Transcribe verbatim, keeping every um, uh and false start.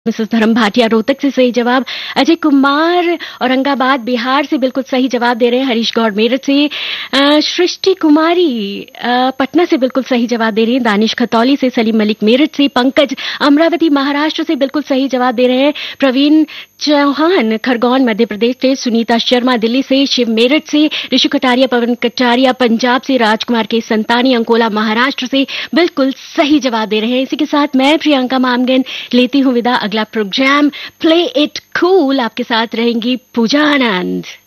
Mrs धर्म भाटिया रोहतक से सही जवाब। अजय कुमार औरंगाबाद बिहार से बिल्कुल सही जवाब दे रहे हैं। हरीश गौड़ मेरठ से, सृष्टि कुमारी अ, पटना से बिल्कुल सही जवाब दे रही हैं। दानिश खतौली से, सलीम मलिक मेरठ से, पंकज अमरावती महाराष्ट्र से बिल्कुल सही जवाब दे रहे हैं। प्रवीण चौहान खरगोन मध्य प्रदेश से, सुनीता शर्मा दिल्ली से, शिव मेरठ से, ऋषि कटारिया पवन कटारिया पंजाब से, राजकुमार के संतानी अंकोला महाराष्ट्र से बिल्कुल सही जवाब दे रहे हैं। इसी के साथ मैं प्रियंका मामगन लेती हूं विदा। अगला प्रोग्राम प्ले इट कूल आपके साथ रहेंगी पूजा आनंद।